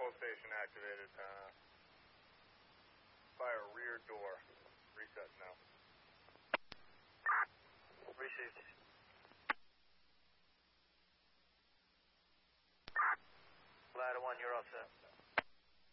control station activated. Fire rear door. Reset now. Received. Ladder 1, you're all set.